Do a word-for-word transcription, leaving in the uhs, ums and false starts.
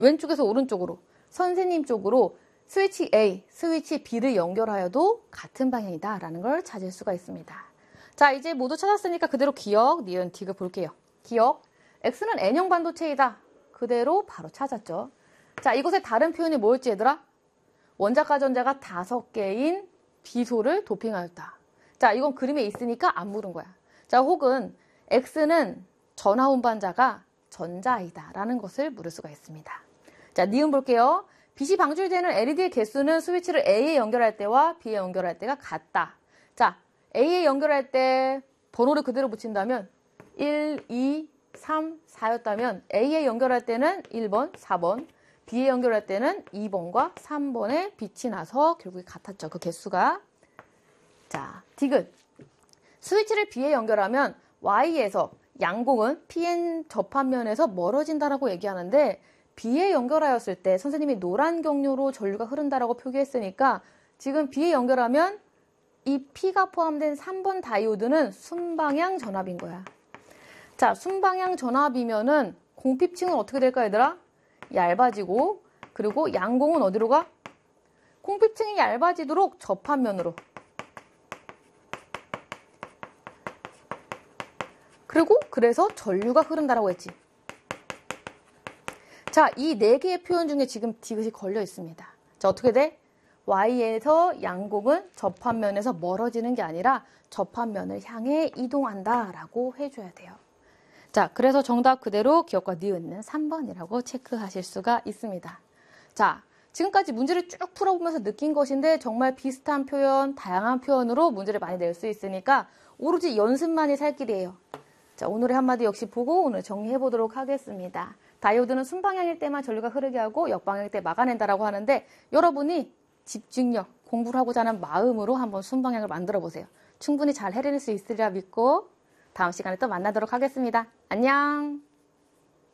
왼쪽에서 오른쪽으로 선생님 쪽으로 스위치 A, 스위치 B를 연결하여도 같은 방향이다 라는 걸 찾을 수가 있습니다. 자, 이제 모두 찾았으니까 그대로 기억, 니은, 디귿 볼게요. 기억, X는 N형 반도체이다. 그대로 바로 찾았죠. 자, 이곳에 다른 표현이 뭐였지 얘들아? 원자과 전자가 다섯 개인 비소를 도핑하였다. 자, 이건 그림에 있으니까 안 물은 거야. 자, 혹은 X는 전하 운반자가 전자이다 라는 것을 물을 수가 있습니다. 자, 니은 볼게요. 빛이 방출되는 엘이디의 개수는 스위치를 A에 연결할 때와 B에 연결할 때가 같다. 자, A에 연결할 때 번호를 그대로 붙인다면 일, 이, 삼, 사였다면 A에 연결할 때는 일 번, 사 번, B에 연결할 때는 이 번과 삼 번의 빛이 나서 결국에 같았죠. 그 개수가. 자, 디귿. 스위치를 B에 연결하면 Y에서 양공은 피엔 접합면에서 멀어진다라고 얘기하는데 B에 연결하였을 때 선생님이 노란 경로로 전류가 흐른다라고 표기했으니까 지금 B에 연결하면 이 P가 포함된 삼 번 다이오드는 순방향 전압인 거야. 자, 순방향 전압이면은 공핍층은 어떻게 될까 얘들아? 얇아지고 그리고 양공은 어디로 가? 공핍층이 얇아지도록 접합면으로. 그리고 그래서 전류가 흐른다라고 했지. 자, 이 네 개의 표현 중에 지금 디귿이 걸려 있습니다. 자, 어떻게 돼? Y에서 양공은 접합면에서 멀어지는 게 아니라 접합면을 향해 이동한다라고 해줘야 돼요. 자, 그래서 정답 그대로 기억과 니은은 삼 번이라고 체크하실 수가 있습니다. 자, 지금까지 문제를 쭉 풀어보면서 느낀 것인데 정말 비슷한 표현, 다양한 표현으로 문제를 많이 낼 수 있으니까 오로지 연습만이 살 길이에요. 자, 오늘의 한마디 역시 보고 오늘 정리해 보도록 하겠습니다. 다이오드는 순방향일 때만 전류가 흐르게 하고 역방향일 때 막아낸다라고 하는데 여러분이 집중력, 공부를 하고자 하는 마음으로 한번 순방향을 만들어 보세요. 충분히 잘 해낼 수 있으리라 믿고 다음 시간에 또 만나도록 하겠습니다. 안녕!